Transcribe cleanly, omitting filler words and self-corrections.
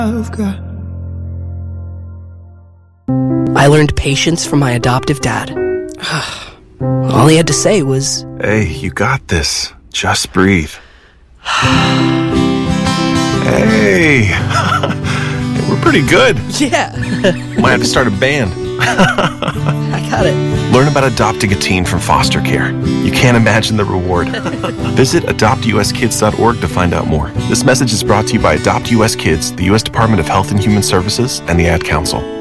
I learned patience from my adoptive dad. All he had to say was, "Hey, you got this. Just breathe." Hey, we're pretty good. yeah, Might have to start a band. I got it. Learn about adopting a teen from foster care. You can't imagine the reward. Visit adoptuskids.org to find out more. This message is brought to you by Adopt US Kids, the U.S. Department of Health and Human Services, and the Ad Council.